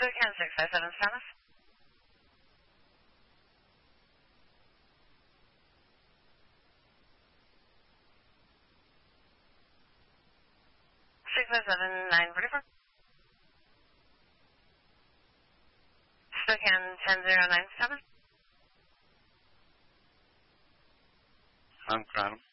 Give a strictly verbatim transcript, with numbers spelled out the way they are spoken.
Spokane six five seven Thomas. six five seven nine forty-four. Spokane ten zero nine seven. I'm Crown.